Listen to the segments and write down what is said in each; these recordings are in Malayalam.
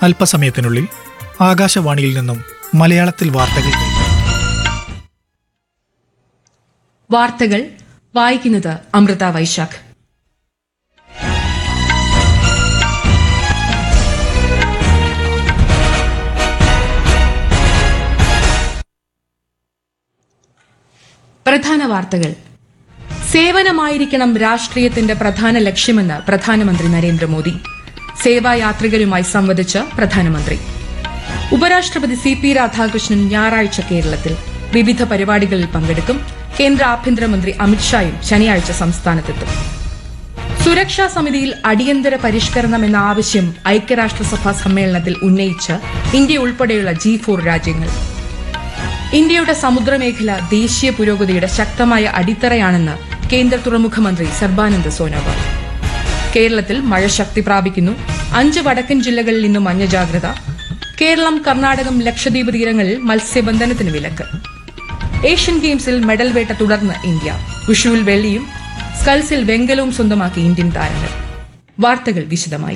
അല്പസമയത്തിനുള്ളിൽ ആകാശവാണിയിൽ നിന്നും മലയാളത്തിൽ വാർത്തകൾ കേൾക്കാം. വാർത്തകൾ വായിക്കുന്നത് അമൃത വൈശാഖ്. പ്രധാന വാർത്തകൾ. സേവനമായിരിക്കണം രാഷ്ട്രീയത്തിന്റെ പ്രധാന ലക്ഷ്യമെന്ന് പ്രധാനമന്ത്രി നരേന്ദ്രമോദി. സേവായാത്രികരുമായി സംവദിച്ച് പ്രധാനമന്ത്രി. ഉപരാഷ്ട്രപതി CP രാധാകൃഷ്ണൻ ഞായറാഴ്ച കേരളത്തിൽ വിവിധ പരിപാടികളിൽ പങ്കെടുക്കും. കേന്ദ്ര ആഭ്യന്തരമന്ത്രി അമിത്ഷായും ശനിയാഴ്ച സംസ്ഥാനത്തെത്തും. സുരക്ഷാ സമിതിയിൽ അടിയന്തര പരിഷ്കരണം എന്ന ആവശ്യം ഐക്യരാഷ്ട്രസഭാ സമ്മേളനത്തിൽ ഉന്നയിച്ച് ഇന്ത്യ ഉൾപ്പെടെയുള്ള G4 രാജ്യങ്ങൾ. ഇന്ത്യയുടെ സമുദ്രമേഖല ദേശീയ പുരോഗതിയുടെ ശക്തമായ അടിത്തറയാണെന്ന് കേന്ദ്ര തുറമുഖ മന്ത്രി സർബാനന്ദ് സോനോവാൾ. കേരളത്തിൽ മഴ ശക്തി പ്രാപിക്കുന്നു. 5 വടക്കൻ ജില്ലകളിൽ ഇന്ന് മഞ്ഞ ജാഗ്രത. കേരളം, കർണാടകം, ലക്ഷദ്വീപ് തീരങ്ങളിൽ മത്സ്യബന്ധനത്തിന് വിലക്ക്. ഏഷ്യൻ ഗെയിംസിൽ മെഡൽ വേട്ട തുടർന്ന് ഇന്ത്യ. വിഷുവിൽ വെള്ളിയും സ്കൾസിൽ വെങ്കലവും സ്വന്തമാക്കി ഇന്ത്യൻ താരങ്ങൾ. വാർത്തകൾ വിശദമായി.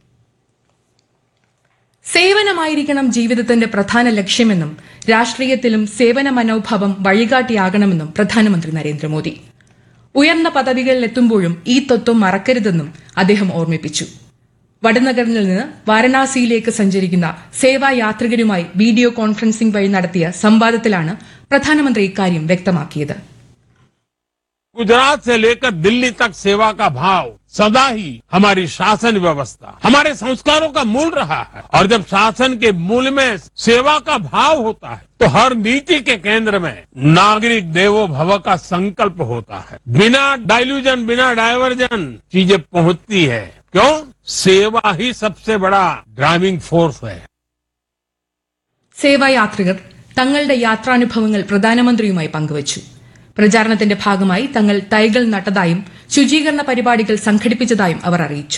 സേവനമായിരിക്കണം ജീവിതത്തിന്റെ പ്രധാന ലക്ഷ്യമെന്നും രാഷ്ട്രീയത്തിലും സേവന മനോഭാവം വഴികാട്ടിയാകണമെന്നും പ്രധാനമന്ത്രി നരേന്ദ്രമോദി. ഉയർന്ന പദവികളിലെത്തുമ്പോഴും ഈ തത്വം മറക്കരുതെന്നും അദ്ദേഹം ഓർമ്മിപ്പിച്ചു. വഡനഗറിൽ നിന്ന് വാരണാസിയിലേക്ക് സഞ്ചരിക്കുന്ന സേവായാത്രികരുമായി വീഡിയോ കോൺഫറൻസിംഗ് വഴി നടത്തിയ സംവാദത്തിലാണ് പ്രധാനമന്ത്രി ഇക്കാര്യം വ്യക്തമാക്കിയത്. गुजरात से लेकर दिल्ली तक सेवा का भाव सदा ही हमारी शासन व्यवस्था, हमारे संस्कारों का मूल रहा है। और जब शासन के मूल में सेवा का भाव होता है तो हर नीति के केंद्र में नागरिक देवो भव का संकल्प होता है। बिना डाइल्यूजन, बिना डायवर्जन चीजें पहुंचती है। क्यों? सेवा ही सबसे बड़ा ड्राइविंग फोर्स है. സേവായാത്രികർ തങ്ങളുടെ യാത്രാനുഭവങ്ങൾ പ്രധാനമന്ത്രിയുമായി പങ്കുവച്ചു. പ്രചാരണത്തിന്റെ ഭാഗമായി തങ്ങൾ തൈകൾ നട്ടതായും ശുചീകരണ പരിപാടികൾ സംഘടിപ്പിച്ചതായും അവർ അറിയിച്ചു.